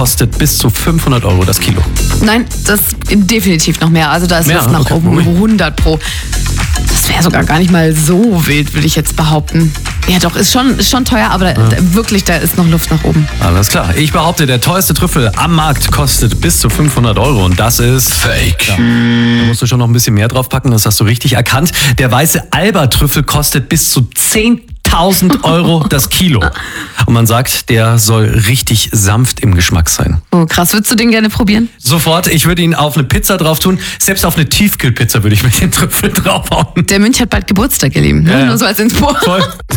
kostet bis zu 500 € das Kilo. Nein, das definitiv noch mehr. Also da ist Mehr? Luft nach Okay. oben, Ui. 100 Pro. Das wäre sogar gar nicht mal so wild, würde ich jetzt behaupten. Ja doch, ist schon teuer, aber wirklich, da ist noch Luft nach oben. Alles klar. Ich behaupte, der teuerste Trüffel am Markt kostet bis zu 500 € und das ist Fake. Ja. Da musst du schon noch ein bisschen mehr drauf packen, das hast du richtig erkannt. Der weiße Alba-Trüffel kostet bis zu 10.000 € das Kilo. Und man sagt, der soll richtig sanft im Geschmack sein. Oh krass, würdest du den gerne probieren? Sofort, ich würde ihn auf eine Pizza drauf tun. Selbst auf eine Tiefkühlpizza würde ich mit den Trüffel draufhauen. Der Mönch hat bald Geburtstag, ihr Lieben. Ja. Nur so als Info. Voll.